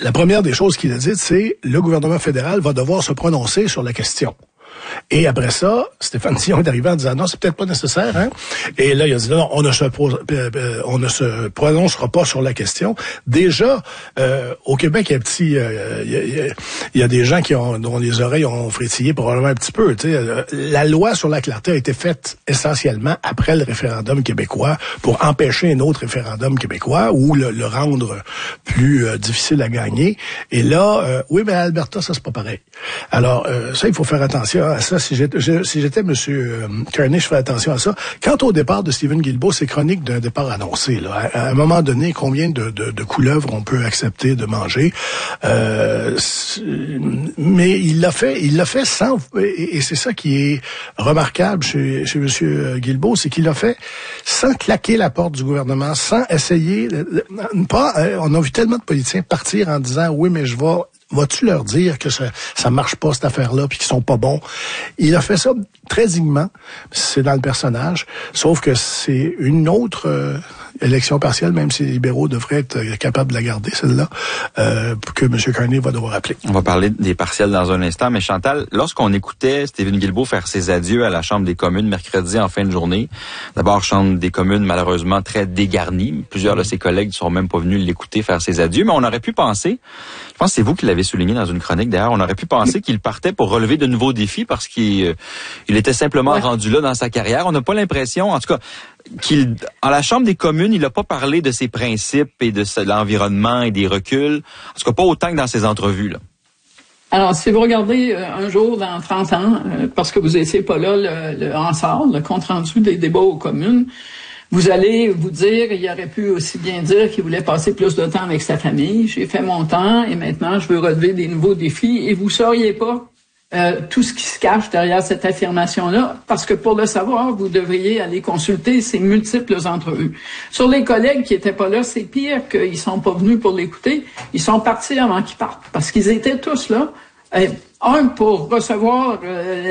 La première des choses qu'il a dites, c'est le gouvernement fédéral va devoir se prononcer sur la question. Et après ça, Stéphane Dion est arrivé en disant non, c'est peut-être pas nécessaire, hein. Et là, il a dit non, on ne se prononcera pas sur la question. Déjà, au Québec, il y a des gens dont les oreilles ont frétillé probablement un petit peu. Tu sais, la loi sur la clarté a été faite essentiellement après le référendum québécois pour empêcher un autre référendum québécois ou le rendre plus difficile à gagner. Et là, oui, mais à Alberta, ça c'est pas pareil. Alors, ça, il faut faire attention à ça. Si j'étais M. Carney, je ferais attention à ça. Quant au départ de Stephen Guilbeault, c'est chronique d'un départ annoncé. Là. À un moment donné, combien de couleuvres on peut accepter de manger? Mais il l'a fait sans... Et c'est ça qui est remarquable chez M. Guilbeault, c'est qu'il l'a fait sans claquer la porte du gouvernement, sans essayer... on a vu tellement de politiciens partir en disant « Oui, mais vas-tu leur dire que ça marche pas, cette affaire-là, puis qu'ils sont pas bons? » Il a fait ça très dignement. C'est dans le personnage. Sauf que c'est une autre élection partielle, même si les libéraux devraient être capables de la garder, celle-là, que M. Carney va devoir appeler. On va parler des partiels dans un instant. Mais Chantal, lorsqu'on écoutait Stephen Guilbeault faire ses adieux à la Chambre des communes mercredi en fin de journée, d'abord, Chambre des communes malheureusement très dégarnie. Plusieurs de ses collègues ne sont même pas venus l'écouter faire ses adieux. Mais on aurait pu penser, je pense que c'est vous qui l'avez souligné dans une chronique d'ailleurs, on aurait pu penser qu'il partait pour relever de nouveaux défis parce qu'il était simplement rendu là dans sa carrière. On n'a pas l'impression, en tout cas, à la Chambre des communes, il n'a pas parlé de ses principes et de l'environnement et des reculs. En tout cas, pas autant que dans ses entrevues, là. Alors, si vous regardez un jour dans 30 ans, parce que vous n'étiez pas là, le compte-rendu des débats aux communes, vous allez vous dire, il aurait pu aussi bien dire qu'il voulait passer plus de temps avec sa famille. J'ai fait mon temps et maintenant, je veux relever des nouveaux défis. Et vous sauriez pas tout ce qui se cache derrière cette affirmation-là, parce que pour le savoir, vous devriez aller consulter ces multiples entrevues. Sur les collègues qui étaient pas là, c'est pire qu'ils sont pas venus pour l'écouter. Ils sont partis avant qu'ils partent, parce qu'ils étaient tous là. Un, pour recevoir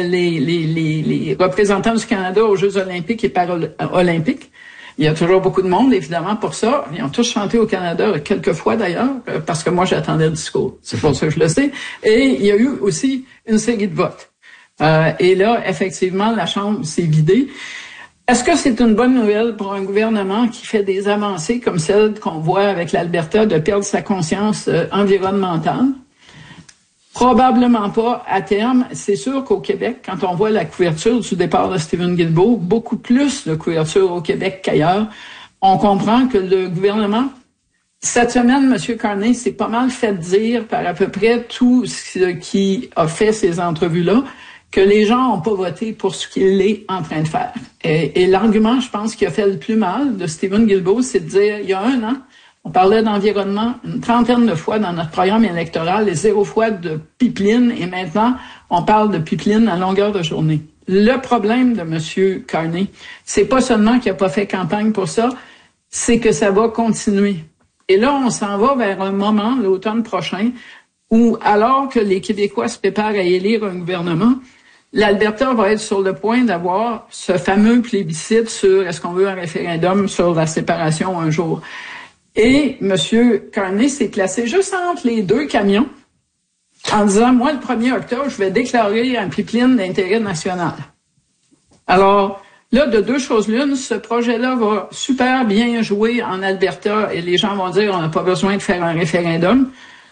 les représentants du Canada aux Jeux olympiques et paralympiques. Il y a toujours beaucoup de monde, évidemment, pour ça. Ils ont tous chanté au Canada, quelques fois d'ailleurs, parce que moi, j'attendais le discours. C'est pour ça que je le sais. Et il y a eu aussi une série de votes. Et là, effectivement, la Chambre s'est vidée. Est-ce que c'est une bonne nouvelle pour un gouvernement qui fait des avancées comme celle qu'on voit avec l'Alberta de perdre sa conscience environnementale? Probablement pas à terme. C'est sûr qu'au Québec, quand on voit la couverture du départ de Stephen Guilbeault, beaucoup plus de couverture au Québec qu'ailleurs, on comprend que le gouvernement, cette semaine, M. Carney s'est pas mal fait dire par à peu près tout ce qui a fait ces entrevues-là, que les gens n'ont pas voté pour ce qu'il est en train de faire. Et l'argument, je pense, qui a fait le plus mal de Stephen Guilbeault, c'est de dire, il y a un an, on parlait d'environnement une trentaine de fois dans notre programme électoral et 0 fois de pipeline. Et maintenant, on parle de pipeline à longueur de journée. Le problème de M. Carney, c'est pas seulement qu'il n'a pas fait campagne pour ça, c'est que ça va continuer. Et là, on s'en va vers un moment, l'automne prochain, où alors que les Québécois se préparent à élire un gouvernement, l'Alberta va être sur le point d'avoir ce fameux plébiscite sur est-ce qu'on veut un référendum sur la séparation un jour. Et M. Carney s'est placé juste entre les deux camions en disant, moi, le 1er octobre, je vais déclarer un pipeline d'intérêt national. Alors, là, de deux choses l'une, ce projet-là va super bien jouer en Alberta et les gens vont dire, on n'a pas besoin de faire un référendum.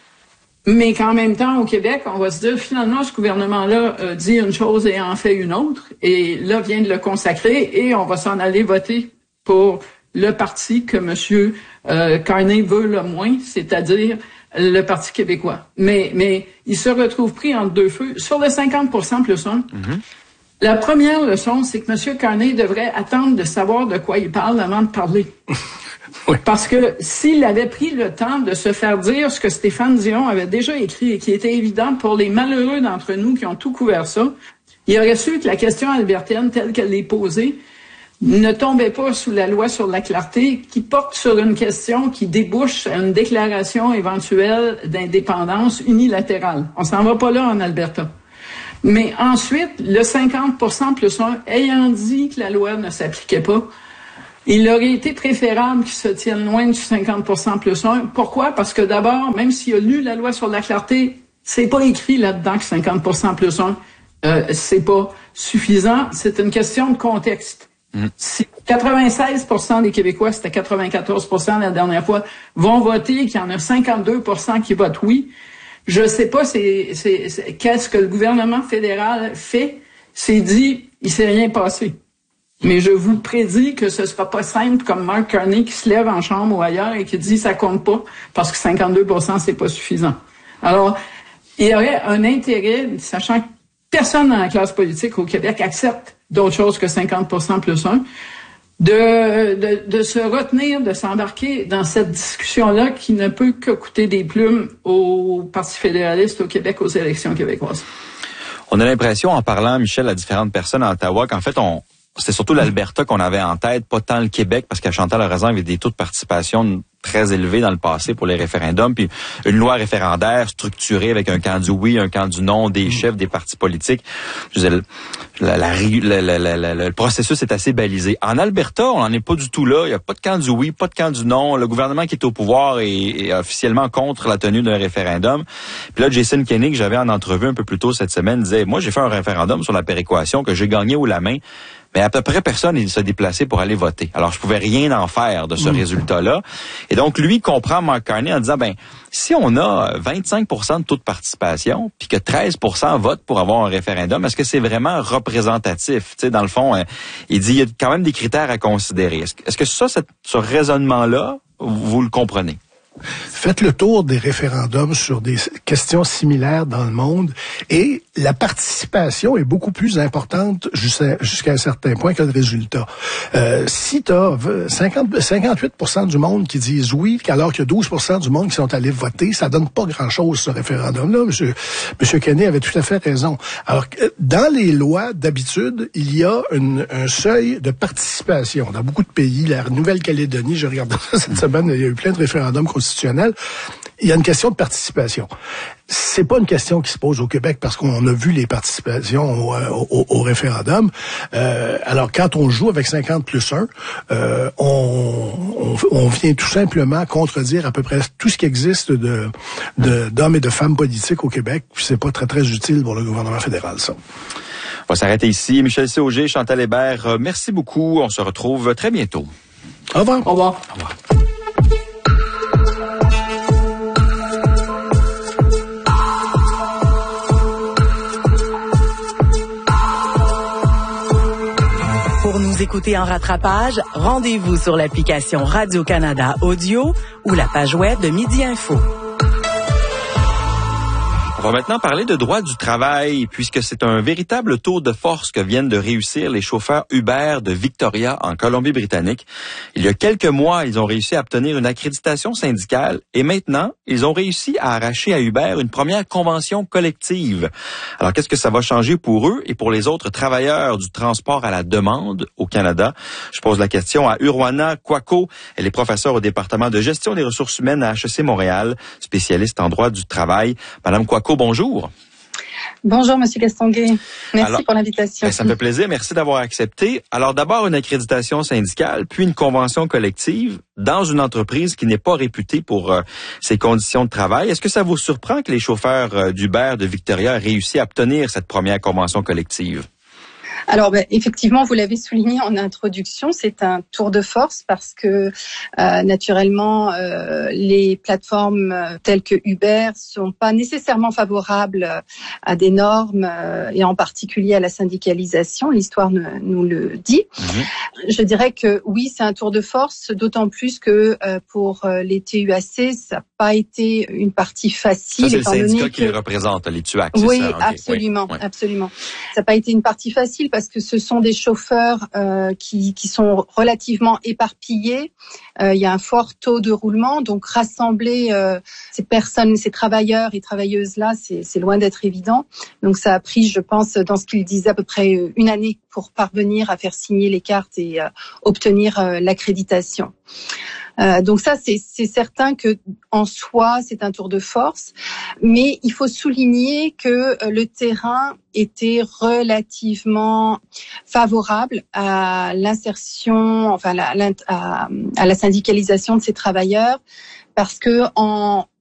Mais qu'en même temps, au Québec, on va se dire, finalement, ce gouvernement-là dit une chose et en fait une autre. Et là, vient de le consacrer et on va s'en aller voter pour le parti que M. Carney veut le moins, c'est-à-dire le Parti québécois. Mais il se retrouve pris entre deux feux. Sur le 50% plus 1, la première leçon, c'est que M. Carney devrait attendre de savoir de quoi il parle avant de parler. Oui. Parce que s'il avait pris le temps de se faire dire ce que Stéphane Dion avait déjà écrit et qui était évident pour les malheureux d'entre nous qui ont tout couvert ça, il aurait su que la question albertaine telle qu'elle est posée ne tombait pas sous la loi sur la clarté qui porte sur une question qui débouche à une déclaration éventuelle d'indépendance unilatérale. On s'en va pas là en Alberta. Mais ensuite, le 50% plus 1, ayant dit que la loi ne s'appliquait pas, Il aurait été préférable qu'ils se tiennent loin du 50% plus 1. Pourquoi? Parce que d'abord, même s'il a lu la loi sur la clarté, c'est pas écrit là-dedans que 50% plus 1, c'est pas suffisant. C'est une question de contexte. Si 96% des Québécois, c'était 94% la dernière fois, vont voter, qu'il y en a 52% qui votent oui, je sais pas qu'est-ce que le gouvernement fédéral fait. C'est dit, il s'est rien passé. Mais je vous prédis que ce sera pas simple comme Mark Carney qui se lève en chambre ou ailleurs et qui dit ça compte pas parce que 52% c'est pas suffisant. Alors, il y aurait un intérêt, sachant que personne dans la classe politique au Québec accepte d'autre chose que 50% plus 1, de se retenir, de s'embarquer dans cette discussion-là qui ne peut que coûter des plumes au Parti fédéraliste au Québec aux élections québécoises. On a l'impression, en parlant, Michel, à différentes personnes à Ottawa, qu'en fait, c'était surtout l'Alberta qu'on avait en tête, pas tant le Québec, parce qu'à Chantal a raison, il y avait des taux de participation très élevés dans le passé pour les référendums, puis une loi référendaire structurée avec un camp du oui, un camp du non, des chefs, des partis politiques. Je veux dire, le processus est assez balisé. En Alberta, on n'en est pas du tout là. Il n'y a pas de camp du oui, pas de camp du non. Le gouvernement qui est au pouvoir est officiellement contre la tenue d'un référendum. Puis là, Jason Kenney, que j'avais en entrevue un peu plus tôt cette semaine, disait, moi, j'ai fait un référendum sur la péréquation que j'ai gagné haut la main. Mais à peu près personne ne s'est déplacé pour aller voter. Alors, je pouvais rien en faire de ce résultat-là. Et donc, lui comprend Mark Carney en disant, si on a 25% de taux de participation, puis que 13% votent pour avoir un référendum, est-ce que c'est vraiment représentatif? Tu sais, dans le fond, il dit, il y a quand même des critères à considérer. Est-ce que ce raisonnement-là, vous le comprenez? Faites le tour des référendums sur des questions similaires dans le monde et la participation est beaucoup plus importante jusqu'à un certain point que le résultat. Si tu as 58% du monde qui disent oui, alors qu'il y a 12% du monde qui sont allés voter, ça donne pas grand-chose ce référendum-là. Monsieur Kenney avait tout à fait raison. Alors, dans les lois, d'habitude, il y a un seuil de participation. Dans beaucoup de pays, la Nouvelle-Calédonie, je regardais ça cette semaine, il y a eu plein de référendums constitutionnels. Il y a une question de participation. C'est pas une question qui se pose au Québec parce qu'on a vu les participations au référendum. Alors, quand on joue avec 50 plus 1, on vient tout simplement contredire à peu près tout ce qui existe d'hommes et de femmes politiques au Québec. C'est pas très, très utile pour le gouvernement fédéral, ça. On va s'arrêter ici. Michel Sauger, Chantal Hébert, merci beaucoup. On se retrouve très bientôt. Au revoir. Au revoir. Au revoir. Pour nous écouter en rattrapage, rendez-vous sur l'application Radio-Canada Audio ou la page web de Midi Info. On va maintenant parler de droit du travail, puisque c'est un véritable tour de force que viennent de réussir les chauffeurs Uber de Victoria, en Colombie-Britannique. Il y a quelques mois, ils ont réussi à obtenir une accréditation syndicale et maintenant, ils ont réussi à arracher à Uber une première convention collective. Alors, qu'est-ce que ça va changer pour eux et pour les autres travailleurs du transport à la demande au Canada? Je pose la question à Urwana Kwako. Elle est professeure au département de gestion des ressources humaines à HEC Montréal, spécialiste en droit du travail. Madame Kwako, bonjour. Bonjour, Monsieur Castonguay. Merci pour l'invitation. Ça me fait plaisir. Merci d'avoir accepté. Alors, d'abord, une accréditation syndicale, puis une convention collective dans une entreprise qui n'est pas réputée pour ses conditions de travail. Est-ce que ça vous surprend que les chauffeurs d'Uber de Victoria aient réussi à obtenir cette première convention collective? Alors, effectivement, vous l'avez souligné en introduction, c'est un tour de force parce que, naturellement, les plateformes telles que Uber sont pas nécessairement favorables à des normes et en particulier à la syndicalisation. L'histoire nous le dit. Je dirais que oui, c'est un tour de force, d'autant plus que pour les TUAC, ça n'a pas été une partie facile. Ça, c'est le syndicat qui les représente, les TUAC, c'est oui, ça? Okay. Absolument, oui. Absolument. Ça n'a pas été une partie facile parce que ce sont des chauffeurs qui sont relativement éparpillés. Il y a un fort taux de roulement, donc rassembler ces personnes, ces travailleurs et travailleuses-là, c'est loin d'être évident. Donc ça a pris, je pense, dans ce qu'il disait, à peu près une année pour parvenir à faire signer les cartes et obtenir l'accréditation. Donc ça, c'est certain que en soi, c'est un tour de force, mais il faut souligner que le terrain était relativement favorable à l'insertion, enfin à la syndicalisation de ces travailleurs, parce que en